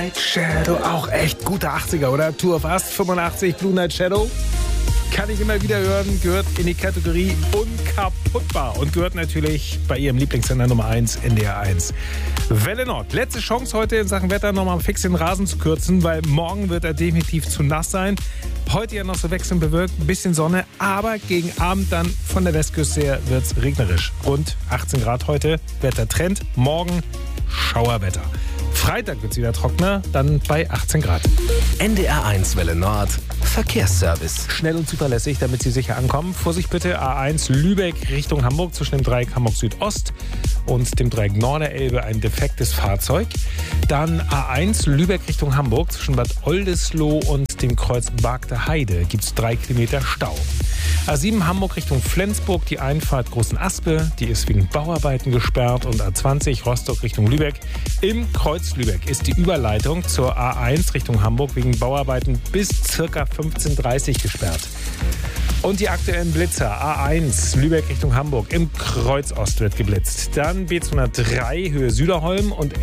Night Shadow, auch echt gute 80er, oder? Tour of Us, 85, Blue Night Shadow. Kann ich immer wieder hören, gehört in die Kategorie unkaputtbar und gehört natürlich bei Ihrem Lieblingssender Nummer 1, NDR 1. Welle Nord, letzte Chance heute in Sachen Wetter nochmal fix den Rasen zu kürzen, weil morgen wird er definitiv zu nass sein. Heute ja noch so wechselnd bewölkt, ein bisschen Sonne, aber gegen Abend dann von der Westküste her wird es regnerisch. Rund 18 Grad heute, Wettertrend, morgen Schauerwetter. Freitag wird es wieder trockener, dann bei 18 Grad. NDR 1 Welle Nord, Verkehrsservice. Schnell und zuverlässig, damit Sie sicher ankommen. Vorsicht bitte, A1 Lübeck Richtung Hamburg zwischen dem Dreieck Hamburg Südost und dem Dreieck Norderelbe ein defektes Fahrzeug. Dann A1 Lübeck Richtung Hamburg zwischen Bad Oldesloe und dem Kreuz Bagder Heide gibt es 3 Kilometer Stau. A7 Hamburg Richtung Flensburg, die Einfahrt Großen Aspe, die ist wegen Bauarbeiten gesperrt. Und A20 Rostock Richtung Lübeck. Im Kreuz Lübeck ist die Überleitung zur A1 Richtung Hamburg wegen Bauarbeiten bis ca. 15:30 Uhr gesperrt. Und die aktuellen Blitzer. A1 Lübeck Richtung Hamburg im Kreuz Ost wird geblitzt. Dann B203 Höhe Süderholm und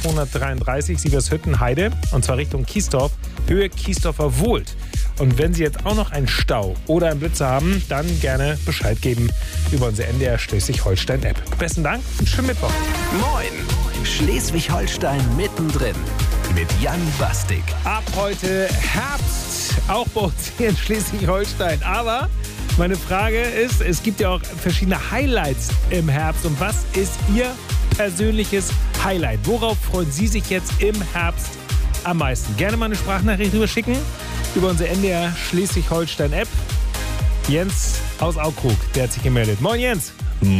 L233 Sievershütten Heide. Und zwar Richtung Kiesdorf, Höhe Kiesdorfer Wohlt. Und wenn Sie jetzt auch noch einen Stau oder einen Blitzer haben, dann gerne Bescheid geben über unsere NDR Schleswig-Holstein-App. Besten Dank und schönen Mittwoch. Moin, Schleswig-Holstein mittendrin mit Jan Bastik. Ab heute Herbst, auch bei uns hier in Schleswig-Holstein. Aber meine Frage ist, es gibt ja auch verschiedene Highlights im Herbst. Und was ist Ihr persönliches Highlight? Worauf freuen Sie sich jetzt im Herbst am meisten? Gerne mal eine Sprachnachricht rüber schicken über unsere NDR Schleswig-Holstein-App. Jens aus Aukrug, der hat sich gemeldet. Moin Jens.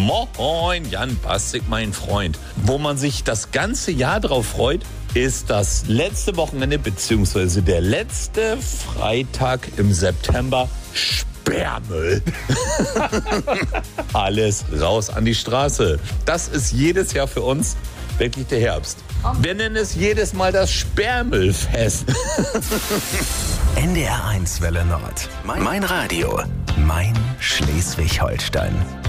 Moin, Jan Bastik, mein Freund. Wo man sich das ganze Jahr drauf freut, ist das letzte Wochenende bzw. der letzte Freitag im September. Sperrmüll. Alles raus an die Straße. Das ist jedes Jahr für uns wirklich der Herbst. Wir nennen es jedes Mal das Sperrmüllfest. NDR 1 Welle Nord. Mein Radio. Mein Schleswig-Holstein.